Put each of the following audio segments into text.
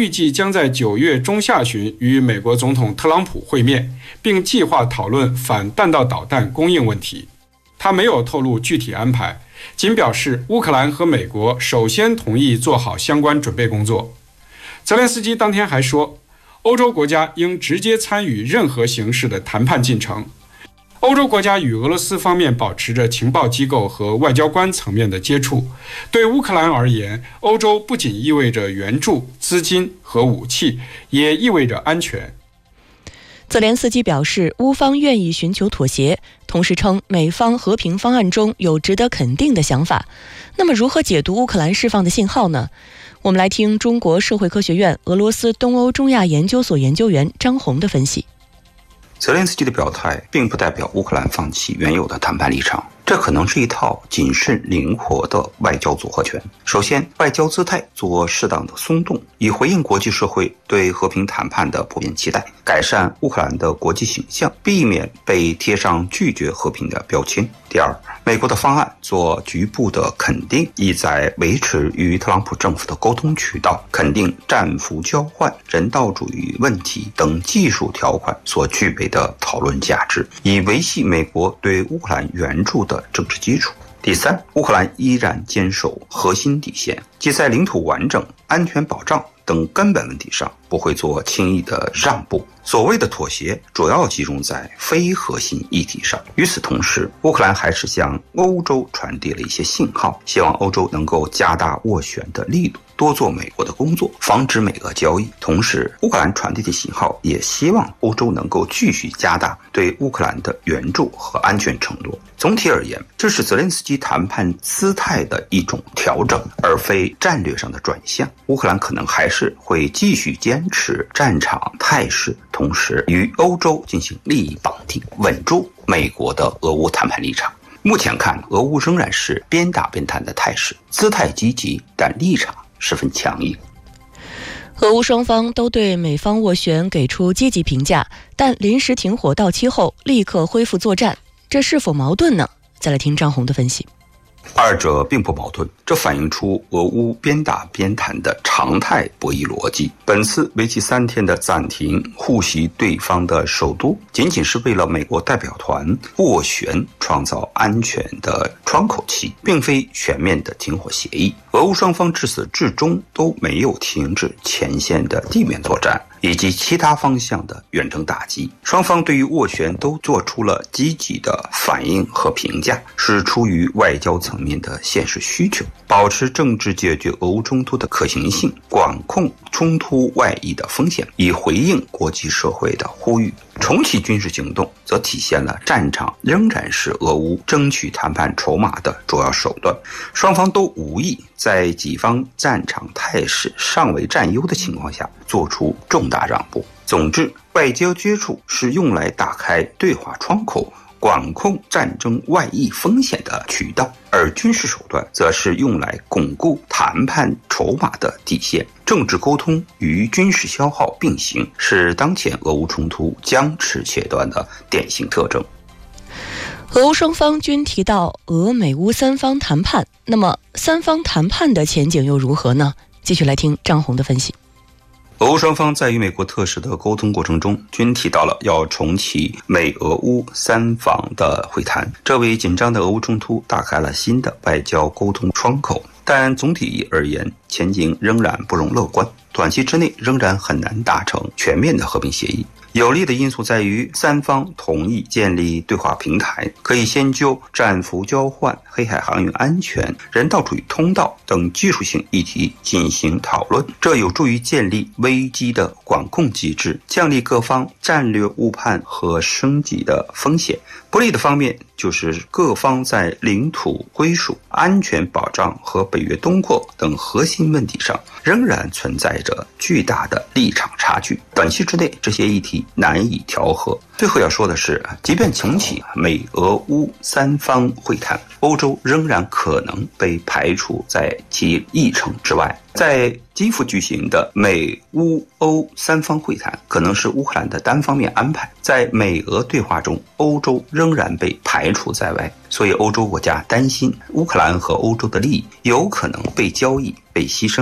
预计将在9月中下旬与美国总统特朗普会面，并计划讨论反弹道导弹供应问题。他没有透露具体安排，仅表示乌克兰和美国首先同意做好相关准备工作。泽连斯基当天还说，欧洲国家应直接参与任何形式的谈判进程。欧洲国家与俄罗斯方面保持着情报机构和外交官层面的接触。对乌克兰而言，欧洲不仅意味着援助、资金和武器，也意味着安全。 泽连斯基表示，乌方愿意寻求妥协，同时称美方和平方案中有值得肯定的想法。那么如何解读乌克兰释放的信号呢？我们来听中国社会科学院俄罗斯东欧中亚研究所研究员张红的分析。 泽连斯基的表态并不代表乌克兰放弃原有的谈判立场，这可能是一套谨慎灵活的外交组合拳。首先，外交姿态做适当的松动，以回应国际社会对和平谈判的普遍期待，改善乌克兰的国际形象，避免被贴上拒绝和平的标签。第二，美国的方案做局部的肯定，意在维持与特朗普政府的沟通渠道，肯定战俘交换、人道主义问题等技术条款所具备的讨论价值，以维系美国对乌克兰援助的政治基础。第三，乌克兰依然坚守核心底线，即在领土完整、安全保障等根本问题上不会做轻易的让步。所谓的妥协主要集中在非核心议题上。与此同时，乌克兰还是向欧洲传递了一些信号，希望欧洲能够加大斡旋的力度，多做美国的工作，防止美俄交易。同时，乌克兰传递的信号也希望欧洲能够继续加大对乌克兰的援助和安全承诺。总体而言，这是泽连斯基谈判姿态的一种调整，而非战略上的转向。乌克兰可能还是会继续坚持战场态势，同时与欧洲进行利益绑定，稳住美国的俄乌谈判立场。目前看，俄乌仍然是边打边谈的态势，姿态积极，但立场十分强硬。 俄乌双方都对美方斡旋给出积极评价，但临时停火到期后立刻恢复作战，这是否矛盾呢？再来听张红的分析。 二者并不矛盾，这反映出俄乌边打边谈的常态博弈逻辑。本次为期3天的暂停互袭对方的首都，仅仅是为了美国代表团斡旋创造安全的窗口期，并非全面的停火协议。俄乌双方至始至终都没有停止前线的地面作战以及其他方向的远程打击，双方对于斡旋都做出了积极的反应和评价，是出于外交层面的现实需求，保持政治解决俄乌冲突的可行性，管控冲突外溢的风险，以回应国际社会的呼吁。重启军事行动则体现了战场仍然是俄乌争取谈判筹码的主要手段，双方都无意在己方战场态势尚未占优的情况下做出重大让步。总之，外交接触是用来打开对话窗口，管控战争外溢风险的渠道，而军事手段则是用来巩固谈判筹码的底线。政治沟通与军事消耗并行，是当前俄乌冲突僵持且断的典型特征。 俄乌双方均提到俄美乌三方谈判，那么三方谈判的前景又如何呢？继续来听张红的分析。 俄乌双方在与美国特使的沟通过程中，均提到了要重启美俄乌三方的会谈，这为紧张的俄乌冲突打开了新的外交沟通窗口。但总体而言，前景仍然不容乐观，短期之内仍然很难达成全面的和平协议。有利的因素在于三方同意建立对话平台，可以先就战俘交换、黑海航运安全、人道主义通道等技术性议题进行讨论，这有助于建立危机的管控机制，降低各方战略误判和升级的风险。不利的方面就是各方在领土归属、安全保障和北约东扩等核心问题上仍然存在着巨大的立场差距，短期之内这些议题难以调和。最后要说的是，即便重启美俄乌三方会谈，欧洲仍然可能被排除在其议程之外。在基辅举行的美乌欧三方会谈可能是乌克兰的单方面安排，在美俄对话中，欧洲仍然被排除在外，所以欧洲国家担心乌克兰和欧洲的利益有可能被交易、被牺牲。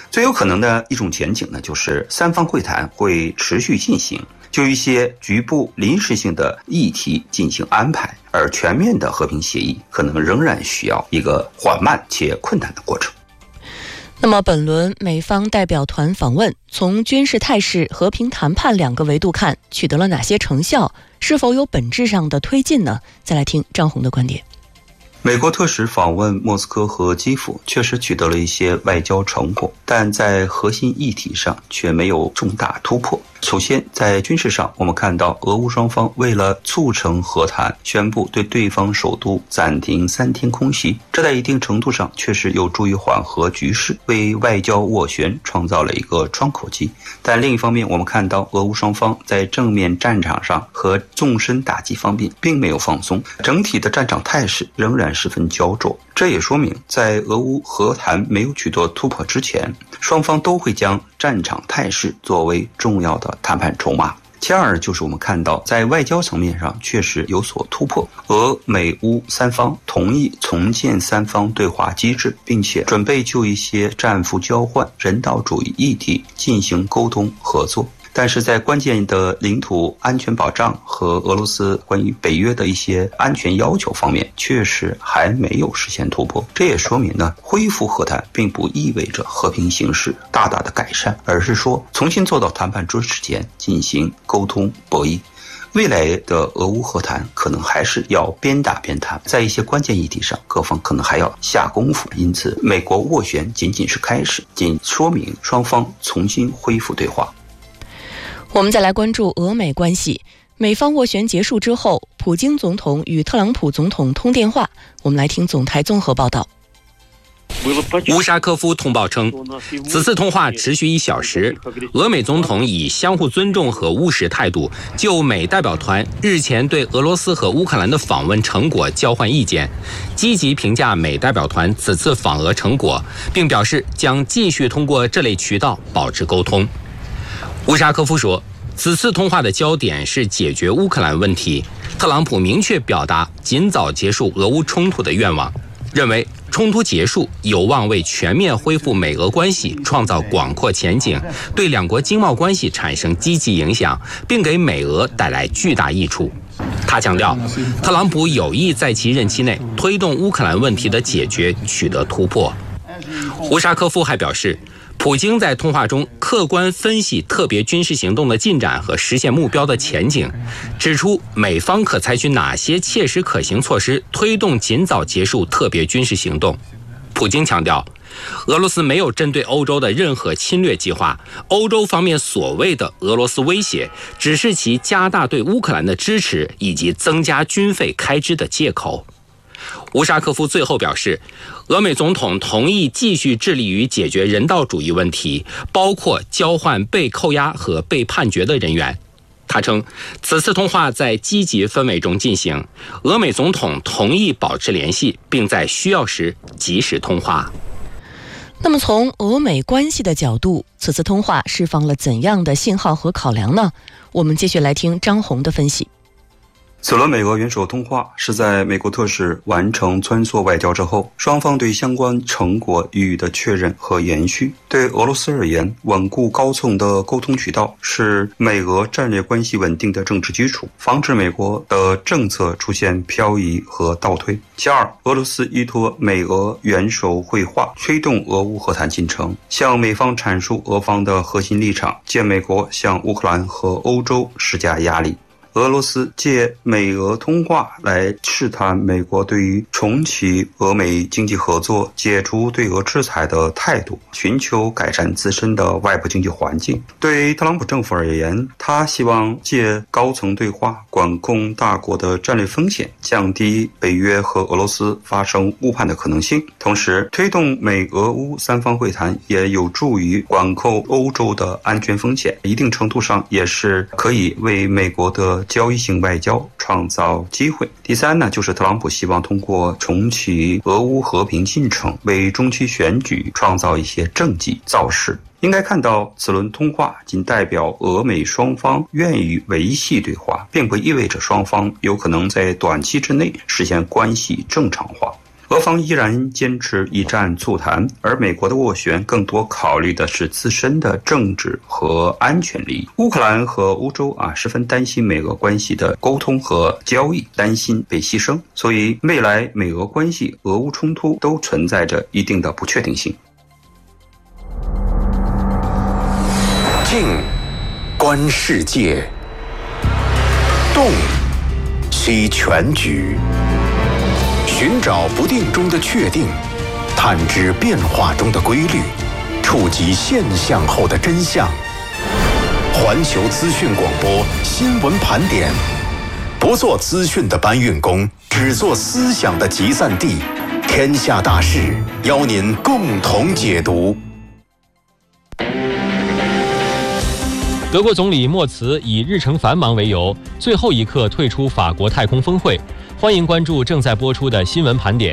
最有可能的一种前景呢，就是三方会谈会持续进行，就一些局部临时性的议题进行安排，而全面的和平协议可能仍然需要一个缓慢且困难的过程。 那么本轮美方代表团访问，从军事态势、和平谈判两个维度看，取得了哪些成效？是否有本质上的推进呢？再来听张红的观点。 美国特使访问莫斯科和基辅确实取得了一些外交成果，但在核心议题上却没有重大突破。首先，在军事上，我们看到俄乌双方为了促成和谈，宣布对对方首都暂停3天空袭，这在一定程度上确实有助于缓和局势，为外交斡旋创造了一个窗口期。但另一方面，我们看到俄乌双方在正面战场上和纵深打击方面并没有放松，整体的战场态势仍然十分焦灼。这也说明，在俄乌和谈没有取得突破之前，双方都会将战场态势作为重要的谈判筹码。其二就是我们看到，在外交层面上确实有所突破，俄美乌三方同意重建三方对话机制，并且准备就一些战俘交换、人道主义议题进行沟通合作。但是在关键的领土安全保障和俄罗斯关于北约的一些安全要求方面，确实还没有实现突破。这也说明呢，恢复和谈并不意味着和平形势大大的改善，而是说重新坐到谈判桌前进行沟通博弈。未来的俄乌和谈可能还是要边打边谈，在一些关键议题上，各方可能还要下功夫。因此，美国斡旋仅仅是开始，仅说明双方重新恢复对话。 我们再来关注俄美关系。美方斡旋结束之后，普京总统与特朗普总统通电话。我们来听总台综合报道。 乌沙科夫通报称，此次通话持续1小时，俄美总统以相互尊重和务实态度，就美代表团日前对俄罗斯和乌克兰的访问成果交换意见，积极评价美代表团此次访俄成果，并表示将继续通过这类渠道保持沟通。乌沙科夫说，此次通话的焦点是解决乌克兰问题，特朗普明确表达尽早结束俄乌冲突的愿望，认为冲突结束有望为全面恢复美俄关系创造广阔前景，对两国经贸关系产生积极影响，并给美俄带来巨大益处。他强调，特朗普有意在其任期内推动乌克兰问题的解决取得突破。乌沙科夫还表示，普京在通话中客观分析特别军事行动的进展和实现目标的前景，指出美方可采取哪些切实可行措施推动尽早结束特别军事行动。普京强调，俄罗斯没有针对欧洲的任何侵略计划，欧洲方面所谓的俄罗斯威胁，只是其加大对乌克兰的支持以及增加军费开支的借口。乌沙科夫最后表示，俄美总统同意继续致力于解决人道主义问题，包括交换被扣押和被判决的人员。他称，此次通话在积极氛围中进行，俄美总统同意保持联系，并在需要时及时通话。 那么从俄美关系的角度，此次通话释放了怎样的信号和考量呢？我们继续来听张红的分析。 此轮美俄元首通话是在美国特使完成穿梭外交之后，双方对相关成果予以的确认和延续。对俄罗斯而言，稳固高层的沟通渠道是美俄战略关系稳定的政治基础，防止美国的政策出现漂移和倒退。其二，俄罗斯依托美俄元首会话推动俄乌和谈进程，向美方阐述俄方的核心立场，借美国向乌克兰和欧洲施加压力。俄罗斯借美俄通话来试探美国对于重启俄美经济合作、解除对俄制裁的态度，寻求改善自身的外部经济环境。对于特朗普政府而言，他希望借高层对话管控大国的战略风险，降低北约和俄罗斯发生误判的可能性，同时推动美俄乌三方会谈也有助于管控欧洲的安全风险，一定程度上也是可以为美国的交易性外交创造机会。第三呢，就是特朗普希望通过重启俄乌和平进程，为中期选举创造一些政绩造势。应该看到，此轮通话仅代表俄美双方愿意维系对话，并不意味着双方有可能在短期之内实现关系正常化。 俄方依然坚持一战促谈，而美国的斡旋更多考虑的是自身的政治和安全利益。乌克兰和欧洲十分担心美俄关系的沟通和交易，担心被牺牲，所以未来美俄关系、俄乌冲突都存在着一定的不确定性。 静，观世界；动，析全局。寻找不定中的确定，探知变化中的规律，触及现象后的真相。环球资讯广播新闻盘点，不做资讯的搬运工，只做思想的集散地。天下大事，邀您共同解读。 德国总理默茨以日程繁忙为由，最后一刻退出法国太空峰会。欢迎关注正在播出的新闻盘点。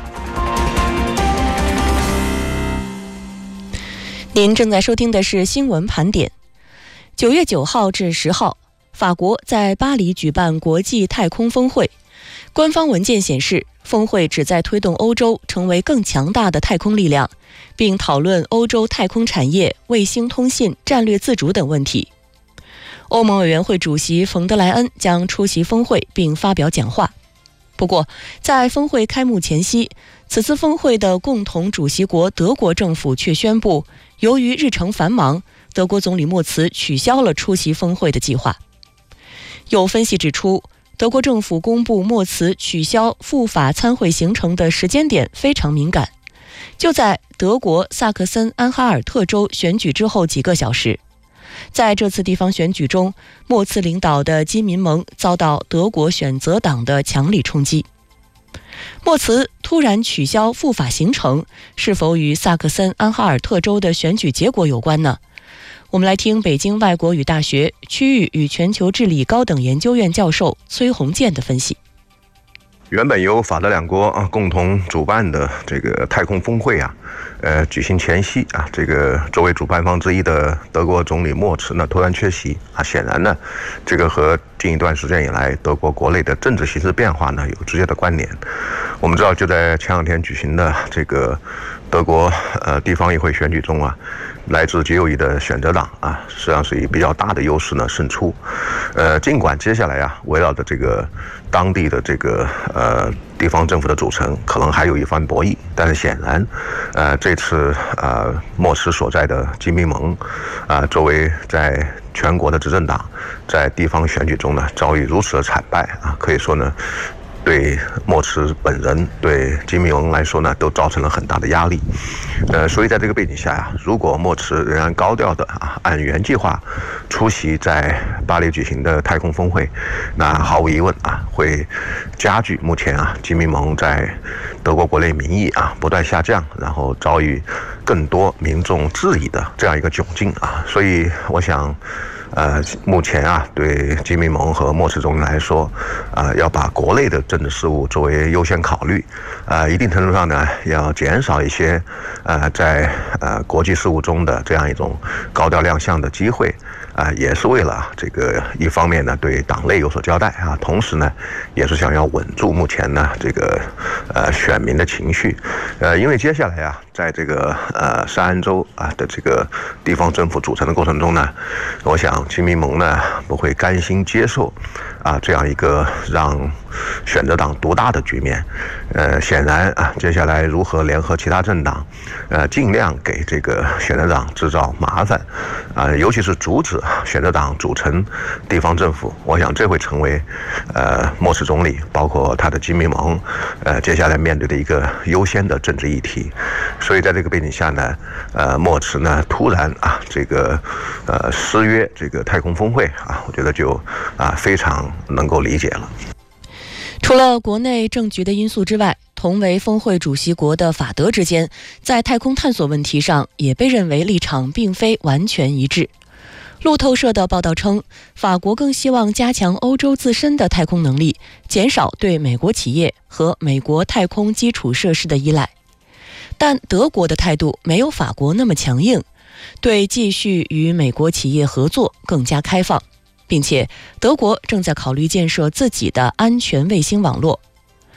您正在收听的是新闻盘点。9月9号至10号，法国在巴黎举办国际太空峰会。官方文件显示，峰会旨在推动欧洲成为更强大的太空力量，并讨论欧洲太空产业、卫星通信、战略自主等问题。欧盟委员会主席冯德莱恩将出席峰会并发表讲话。不过，在峰会开幕前夕，此次峰会的共同主席国德国政府却宣布，由于日程繁忙，德国总理默茨取消了出席峰会的计划。有分析指出，德国政府公布默茨取消赴法参会行程的时间点非常敏感，就在德国萨克森安哈尔特州选举之后几个小时。在这次地方选举中，默茨领导的基民盟遭到德国选择党的强力冲击。默茨突然取消赴法行程，是否与萨克森安哈尔特州的选举结果有关呢？我们来听北京外国语大学区域与全球治理高等研究院教授崔洪建的分析。 原本由法德两国共同主办的这个太空峰会举行前夕这个作为主办方之一的德国总理默茨呢突然缺席显然呢，这个和近一段时间以来德国国内的政治形势变化呢有直接的关联。我们知道，就在前两天举行的这个德国地方议会选举中来自极右翼的选择党实际上是以比较大的优势呢胜出。尽管接下来围绕着这个当地的这个地方政府的组成可能还有一番博弈，但是显然这次默茨所在的基民盟作为在全国的执政党，在地方选举中呢遭遇如此的惨败可以说呢，对默茨本人、对基民盟来说呢，都造成了很大的压力。所以在这个背景下如果默茨仍然高调的按原计划出席在巴黎举行的太空峰会，那毫无疑问会加剧目前基民盟在德国国内民意不断下降，然后遭遇更多民众质疑的这样一个窘境所以我想目前对基民盟和默茨总理来说要把国内的政治事务作为优先考虑一定程度上呢要减少一些在国际事务中的这样一种高调亮相的机会也是为了这个一方面呢对党内有所交代同时呢也是想要稳住目前呢这个选民的情绪因为接下来在这个塞恩州的这个地方政府组成的过程中呢，我想基民盟呢不会甘心接受这样一个让选择党独大的局面。显然接下来如何联合其他政党尽量给这个选择党制造麻烦尤其是阻止选择党组成地方政府，我想这会成为默茨总理包括他的基民盟接下来面对的一个优先的政治议题。所以在这个背景下呢默茨呢突然这个失约这个太空峰会我觉得就非常能够理解了。 除了国内政局的因素之外，同为峰会主席国的法德之间在太空探索问题上也被认为立场并非完全一致。路透社的报道称，法国更希望加强欧洲自身的太空能力，减少对美国企业和美国太空基础设施的依赖。但德国的态度没有法国那么强硬，对继续与美国企业合作更加开放，并且德国正在考虑建设自己的安全卫星网络。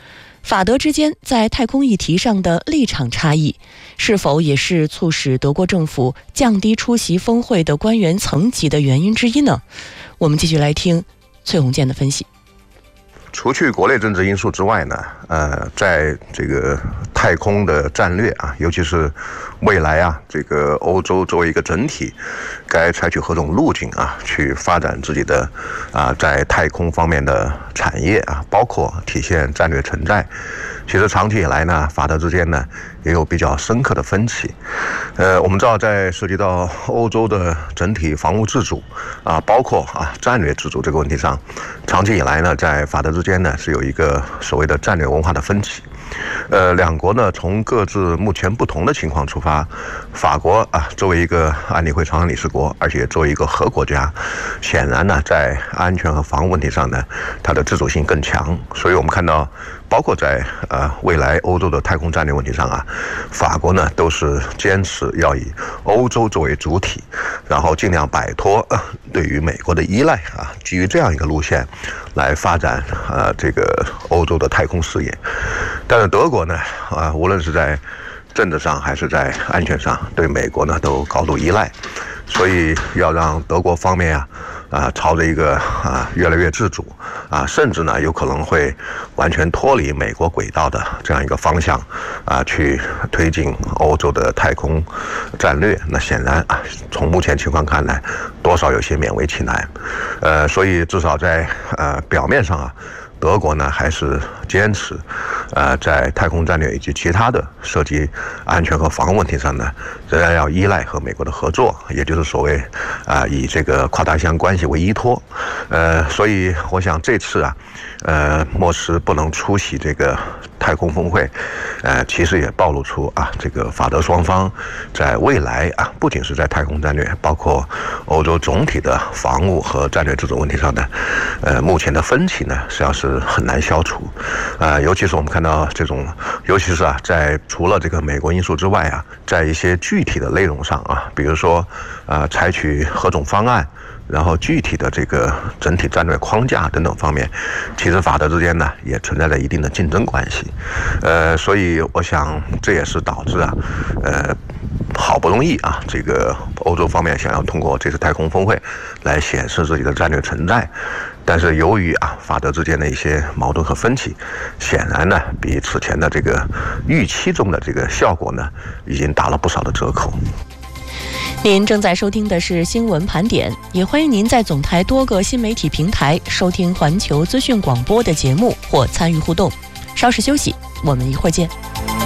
法德之间在太空议题上的立场差异，是否也是促使德国政府降低出席峰会的官员层级的原因之一呢？我们继续来听崔宏建的分析。 除去国内政治因素之外呢，在这个太空的战略啊，尤其是未来啊，这个欧洲作为一个整体，该采取何种路径啊，去发展自己的在太空方面的产业啊，包括体现战略承载。其实长期以来呢，法德之间呢也有比较深刻的分歧。我们知道，在涉及到欧洲的整体防务自主啊，包括战略自主这个问题上，长期以来呢，在法德之间呢是有一个所谓的战略文化的分歧。两国呢从各自目前不同的情况出发，法国作为一个安理会常任理事国，而且作为一个核国家，显然呢在安全和防务问题上呢，它的自主性更强。所以我们看到，包括在未来欧洲的太空战略问题上法国呢都是坚持要以欧洲作为主体，然后尽量摆脱对于美国的依赖基于这样一个路线来发展这个欧洲的太空事业。但是德国呢无论是在政治上还是在安全上，对美国呢都高度依赖，所以要让德国方面朝着一个越来越自主甚至呢有可能会完全脱离美国轨道的这样一个方向去推进欧洲的太空战略。那显然从目前情况看来，多少有些勉为其难。所以至少在表面上德国呢还是坚持在太空战略以及其他的涉及安全和防务问题上呢，仍然要依赖和美国的合作，也就是所谓以这个跨大西洋关系为依托。所以我想这次莫斯不能出席这个太空峰会，其实也暴露出这个法德双方在未来不仅是在太空战略，包括欧洲总体的防务和战略自主问题上的目前的分歧呢，实际上是很难消除。尤其是我们看到这种，尤其是在除了这个美国因素之外在一些具体的内容上比如说采取何种方案，然后具体的这个整体战略框架等等方面，其实法德之间呢也存在着一定的竞争关系。所以我想这也是导致好不容易这个欧洲方面想要通过这次太空峰会来显示自己的战略存在，但是由于法德之间的一些矛盾和分歧，显然呢比此前的这个预期中的这个效果呢，已经打了不少的折扣。 您正在收听的是新闻盘点，也欢迎您在总台多个新媒体平台收听环球资讯广播的节目或参与互动。稍事休息，我们一会儿见。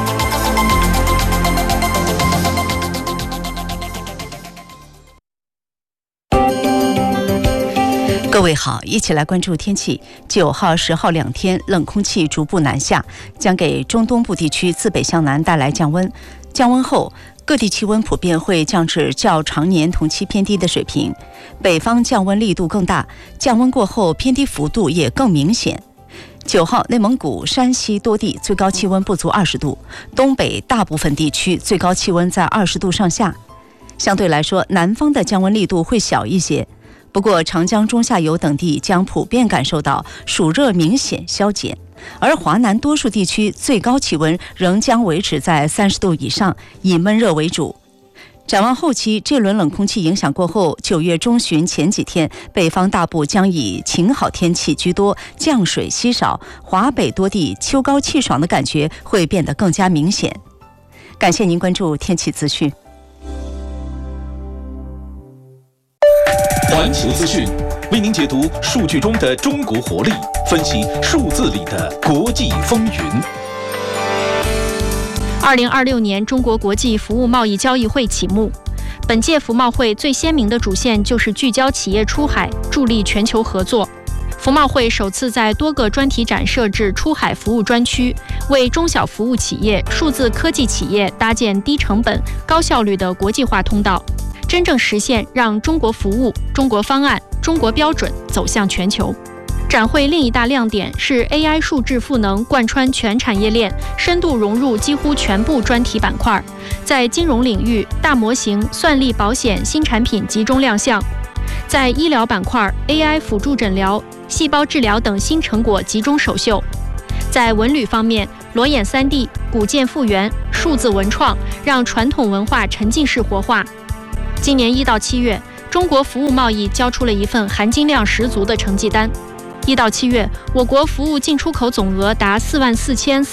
各位好，一起来关注天气。9号、10号2天，冷空气逐步南下，将给中东部地区自北向南带来降温。降温后，各地气温普遍会降至较常年同期偏低的水平，北方降温力度更大，降温过后偏低幅度也更明显。9号，内蒙古、山西多地最高气温不足20度，东北大部分地区最高气温在20度上下。相对来说，南方的降温力度会小一些。不过，长江中下游等地将普遍感受到暑热明显消减，而华南多数地区最高气温仍将维持在30度以上，以闷热为主。展望后期，这轮冷空气影响过后，9月中旬前几天，北方大部将以晴好天气居多，降水稀少，华北多地秋高气爽的感觉会变得更加明显。感谢您关注天气资讯。 环球资讯为您解读数据中的中国活力，分析数字里的国际风云。 2026年中国国际服务贸易交易会启幕。本届服贸会最鲜明的主线就是聚焦企业出海，助力全球合作。服贸会首次在多个专题展设置出海服务专区，为中小服务企业、数字科技企业搭建低成本、高效率的国际化通道，真正实现让中国服务、中国方案、中国标准走向全球。展会另一大亮点是 AI 数字赋能贯穿全产业链，深度融入几乎全部专题板块。在金融领域，大模型、算力保险新产品集中亮相；在医疗板块 ，AI 辅助诊疗、细胞治疗等新成果集中首秀；在文旅方面， 裸眼3D、古建复原、数字文创，让传统文化沉浸式活化。今年1到7月，中国服务贸易交出了一份含金量十足的成绩单。1到7月，我国服务进出口总额达444,400